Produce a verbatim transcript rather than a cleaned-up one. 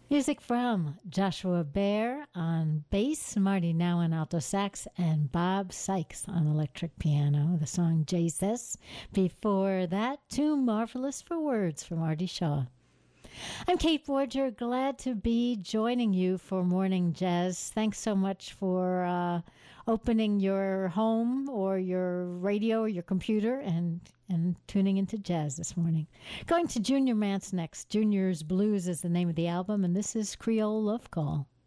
Music from Joshua Baer on bass, Marty Now on alto sax, and Bob Sykes on electric piano. The song Jesus. Before that, Too Marvelous for Words from Artie Shaw. I'm Kate Borger, glad to be joining you for Morning Jazz. Thanks so much for uh, opening your home or your radio or your computer and, and tuning into jazz this morning. Going to Junior Mance next. Junior's Blues is the name of the album, and this is Creole Love Call.